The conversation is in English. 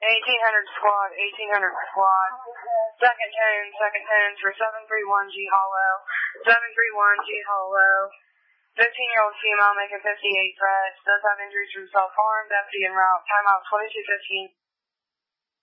1800 squad, 1800 squad. Second 10 for 731 G Hollow. 731 G Hollow. 15-year-old female making 58 threats. Does have injuries from self-harm. Deputy en route. Timeout 22:15.